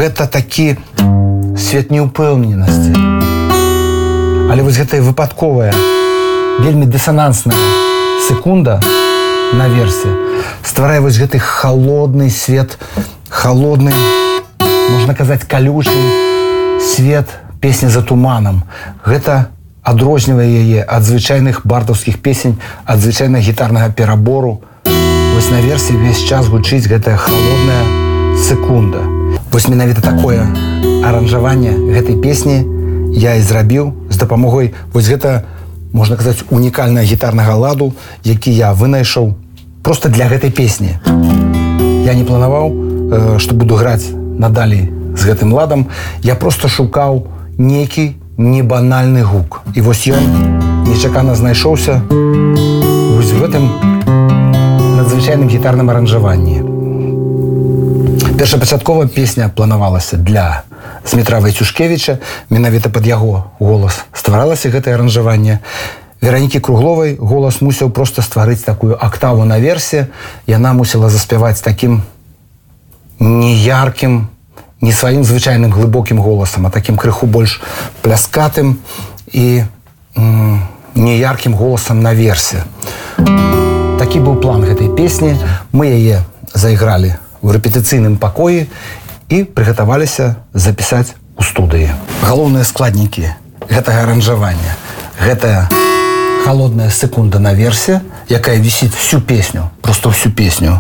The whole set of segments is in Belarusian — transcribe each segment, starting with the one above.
гэта такі свет неўпэўненасці. Але вось гэтая выпадковая, вельмі дысанансная секунда на версе стварае вось гэты холодны свет, холодны, можна казаць, калючы свет песні «За туманам». Гэта адрознівае яе ад звычайных бардаўскіх песень, ад звычайнага гітарнага перабору. Вось на версе весь час гучыць гэтая холодная секунда. Вось менавіта такое аранжаванне гэтай песні я і зрабіў з дапамогай вось гэта, можна казаць, унікальнага гітарнага ладу, які я вынайшаў проста для гэтай песні. Я не планаваў, што буду граць надалей з гэтым ладам. Я проста шукаў нейкі небанальны гук. І вось ён нечакана знайшоўся вось в гэтым надзвычайным гітарным аранжаванні. Першапачаткова песня планавалася для Змітра Вайцюшкевіча, менавіта пад яго голас стваралася гэтае аранжаванне. Веранікі Кругловай голас мусіў проста стварыць такую актаву на версе. Яна мусіла заспяваць такім неяркім, не сваім звычайным глыбокім голасам, а такім крыху больш пляскатым і неяркім голасам на версе. Такі быў план гэтай песні. Мы яе зайгралі у рэпетыцыйным пакоі і прыгатаваліся запісаць у студыі. Галоўныя складнікі гэтага аранжавання. Гэтая холодная секунда на версе, якая вісіць всю песню, просто всю песню.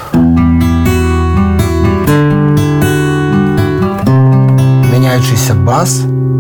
Мяняючийся бас,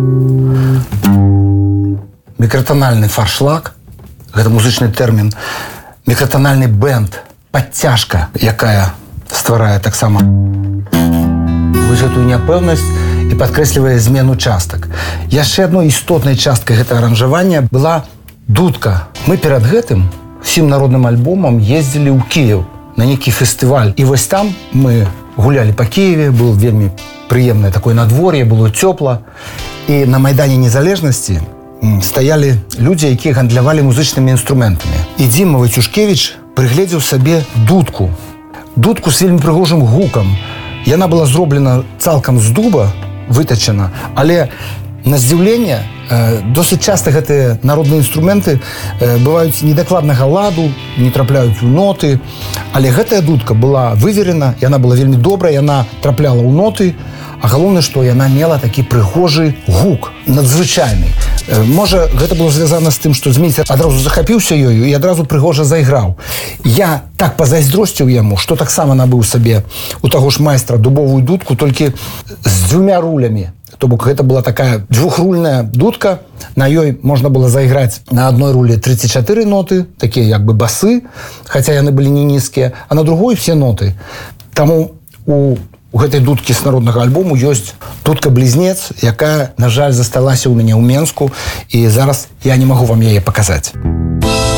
мікратональны фаршлаг, гэта музычны тэрмін, мікратональны бэнд, падцяжка, якая стварае таксама вось гэтую няпэўнасць і падкрэслівае змену частак. Яшчэ адной істотнай часткай гэтага аранжавання была дудка. Мы перад гэтым всім народным альбомам ездзілі ў Кіеў на нейкі фестываль. І вось там мы гулялі па Кіеве, было вельмі прыемнае такое надвор'е, было цёпла. І на Майдане Незалежнасці стаялі людзі, якія гандлявалі музычнымі інструментамі. І Дзіма Вайцюшкевіч прыгледзеў сабе дудку. Дудку з вельмі прыгожым гукам. Яна была зроблена цалкам з дуба, вытачана, але на здзіўленне досыць часта гэтыя народныя інструменты бываюць недакладнага ладу, не трапляюць у ноты, але гэтая дудка была выверена, яна была вельмі добрая, яна трапляла ў ноты, а галоўнае, што яна мела такі прыгожы гук, надзвычайны. Можа, гэта было звязана з тым, што Зміцер адразу захапіўся ёю і адразу прыгожа зайграў. Я так пазайздросціў яму, што таксама набыў сабе у таго ж майстра дубовую дудку, толькі з 2 рулямі. То бок гэта была такая двухрульная дудка, на ёй можна было зайграць на адной руле 34 ноты, такія як бы басы, хаця яны былі не нізкія, а на другой все ноты. Таму у гэтай дудкі з народнага альбому ёсць дудка-блізнец, якая, на жаль, засталася ў мяне ў Менску, і зараз я не магу вам яе паказаць.